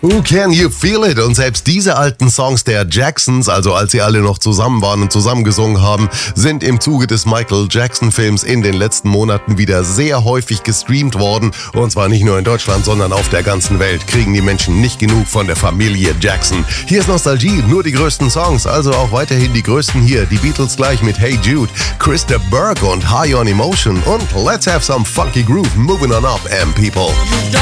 Who Can You Feel It? Und selbst diese alten Songs der Jacksons, also als sie alle noch zusammen waren und zusammengesungen haben, sind im Zuge des Michael Jackson-Films in den letzten Monaten wieder sehr häufig gestreamt worden. Und zwar nicht nur in Deutschland, sondern auf der ganzen Welt kriegen die Menschen nicht genug von der Familie Jackson. Hier ist Nostalgie, nur die größten Songs, also auch weiterhin die größten hier. Die Beatles gleich mit Hey Jude, Krista Burke und High on Emotion und Let's Have Some Funky Groove Moving on Up, people.